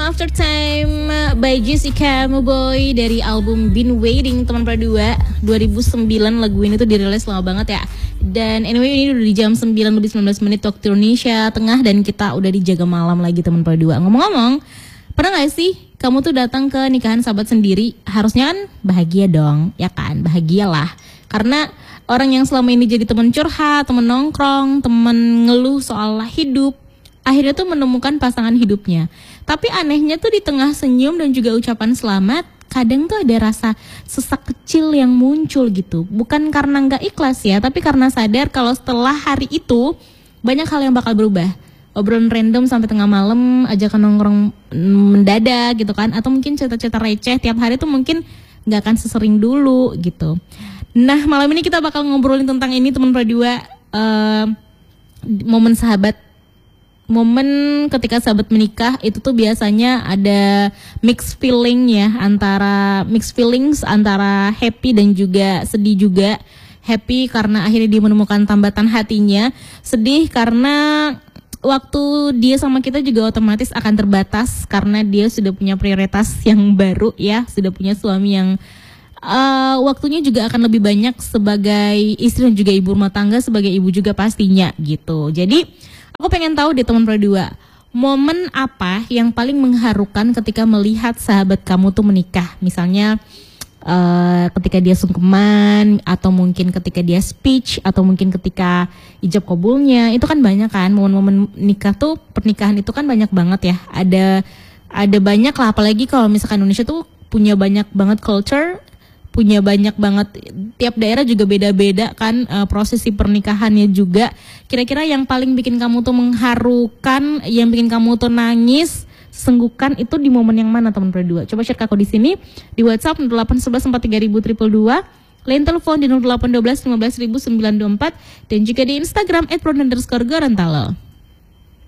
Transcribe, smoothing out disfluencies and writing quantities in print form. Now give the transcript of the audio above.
After Time by Jessica Mboy dari album Been Waiting teman Pradua 2009. Lagu ini tuh dirilis lama banget ya. Dan anyway ini udah di jam 9 lebih 19 menit waktu Indonesia Tengah. Dan kita udah dijaga malam lagi teman Pradua. Ngomong-ngomong, pernah gak sih kamu tuh datang ke nikahan sahabat sendiri? Harusnya kan bahagia dong, ya kan? Bahagialah. Karena orang yang selama ini jadi teman curhat, teman nongkrong, teman ngeluh soal hidup, akhirnya tuh menemukan pasangan hidupnya. Tapi anehnya tuh di tengah senyum dan juga ucapan selamat, kadang tuh ada rasa sesak kecil yang muncul gitu. Bukan karena gak ikhlas ya, tapi karena sadar kalau setelah hari itu banyak hal yang bakal berubah. Obrolan random sampai tengah malam, ajakan nongkrong mendadak gitu kan. Atau mungkin cerita-cerita receh tiap hari tuh mungkin gak akan sesering dulu gitu. Nah malam ini kita bakal ngobrolin tentang ini teman Pradua, momen sahabat. Momen ketika sahabat menikah itu tuh biasanya ada mixed feelings antara happy dan juga sedih juga. Happy karena akhirnya dia menemukan tambatan hatinya, sedih karena waktu dia sama kita juga otomatis akan terbatas karena dia sudah punya prioritas yang baru ya, sudah punya suami yang waktunya juga akan lebih banyak sebagai istri dan juga ibu rumah tangga, sebagai ibu juga pastinya gitu. Jadi aku pengen tahu deh teman Pradua, momen apa yang paling mengharukan ketika melihat sahabat kamu tuh menikah? Misalnya ketika dia sungkeman, atau mungkin ketika dia speech, atau mungkin ketika ijab kabulnya. Itu kan banyak kan, momen-momen nikah tuh, pernikahan itu kan banyak banget ya. Ada banyak lah, apalagi kalau misalkan Indonesia tuh punya banyak banget culture, punya banyak banget, tiap daerah juga beda-beda kan prosesi pernikahannya juga. Kira-kira yang paling bikin kamu tuh mengharukan, yang bikin kamu tuh nangis, senggukan itu di momen yang mana teman Pradua? Coba share ke aku di sini di WhatsApp 08114322, lain telepon di 0812 15924 dan juga di Instagram @pron_Gorontalo.